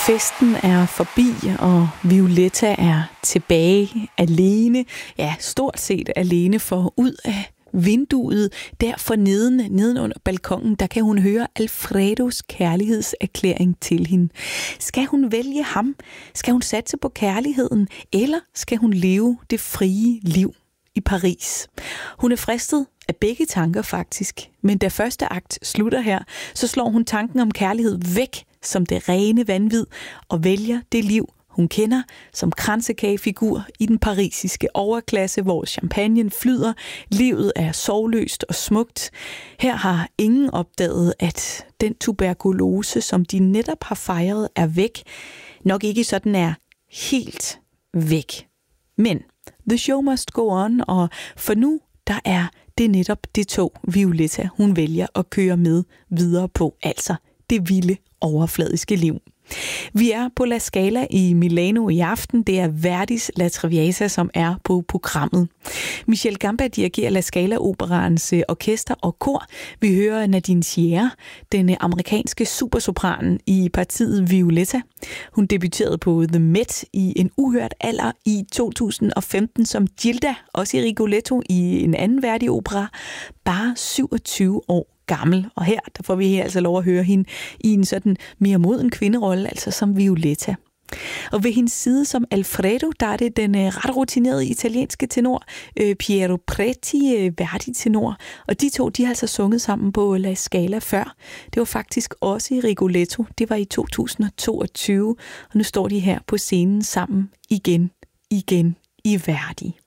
Festen er forbi, og Violetta er tilbage alene. Ja, stort set alene, for ud af vinduet, der for neden under balkongen, der kan hun høre Alfredos kærlighedserklæring til hende. Skal hun vælge ham? Skal hun satse på kærligheden? Eller skal hun leve det frie liv i Paris? Hun er fristet af begge tanker faktisk, men da første akt slutter her, så slår hun tanken om kærlighed væk som det rene vanvid og vælger det liv, hun kender som kransekagefigur i den parisiske overklasse, hvor champagnen flyder, livet er sorgløst og smukt. Her har ingen opdaget, at den tuberkulose, som de netop har fejret, er væk. Nok ikke sådan er helt væk. Men the show must go on, og for nu, der er det netop det tog, Violetta, hun vælger at køre med videre på, altså det vilde overfladiske liv. Vi er på La Scala i Milano i aften. Det er Verdis La Traviata, som er på programmet. Michel Gamba dirigerer La Scala-operaens orkester og kor. Vi hører Nadine Sierra, den amerikanske supersopran i partiet Violetta. Hun debuterede på The Met i en uhørt alder i 2015 som Gilda, også i Rigoletto i en anden Verdi-opera, bare 27 år gammel. Og her, der får vi altså lov at høre hende i en sådan mere moden kvinderolle, altså som Violetta. Og ved hendes side som Alfredo, der er det den ret rutinerede italienske tenor, Piero Preti, Verdi-tenor. Og de to, de har altså sunget sammen på La Scala før. Det var faktisk også i Rigoletto. Det var i 2022. Og nu står de her på scenen sammen igen i Verdi.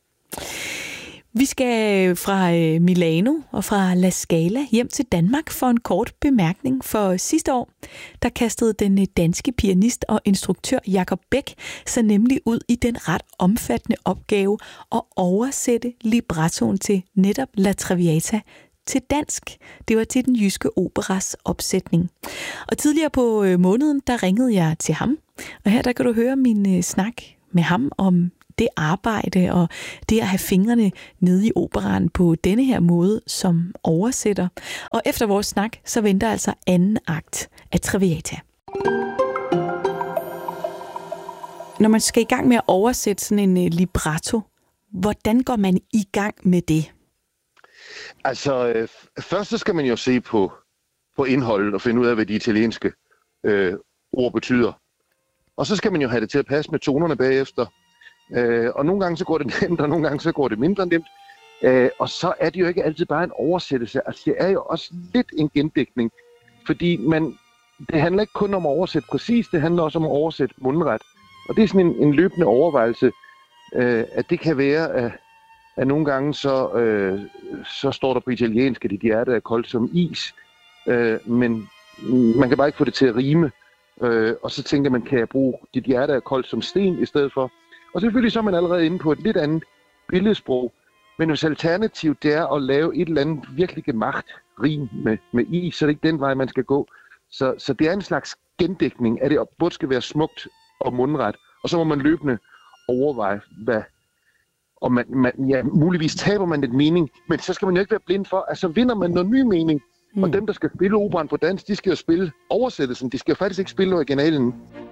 Vi skal fra Milano og fra La Scala hjem til Danmark for en kort bemærkning. For sidste år, der kastede den danske pianist og instruktør Jacob Beck sig nemlig ud i den ret omfattende opgave at oversætte librettoen til netop La Traviata til dansk. Det var til den jyske operas opsætning. Og tidligere på måneden, der ringede jeg til ham. Og her der kan du høre min snak med ham om det arbejde og det at have fingrene nede i operaen på denne her måde som oversætter. Og efter vores snak, så venter altså anden akt af Traviata. Når man skal i gang med at oversætte sådan en libretto, hvordan går man i gang med det? Altså, først så skal man jo se på indholdet og finde ud af, hvad de italienske ord betyder. Og så skal man jo have det til at passe med tonerne bagefter. Og nogle gange så går det nemt, og nogle gange så går det mindre nemt. Og så er det jo ikke altid bare en oversættelse. Altså det er jo også lidt en gendækning. Fordi det handler ikke kun om at oversætte præcis, det handler også om at oversætte mundret. Og det er sådan en løbende overvejelse, at det kan være, at nogle gange så står der på italiensk, at dit hjerte er koldt som is. Men man kan bare ikke få det til at rime. Og så tænker man, kan jeg bruge dit hjerte er koldt som sten i stedet for? Og selvfølgelig så er man allerede inde på et lidt andet billedsprog. Men hvis alternativet det er at lave et eller andet virkelig gemacht rim med is, så er det ikke den vej, man skal gå. Så det er en slags gendækning af det, og både skal være smukt og mundret. Og så må man løbende overveje, og muligvis taber man lidt mening, men så skal man jo ikke være blind for, at så vinder man noget ny mening. Og dem, der skal spille operaen på dansk, de skal jo spille oversættelsen. De skal jo faktisk ikke spille originalen.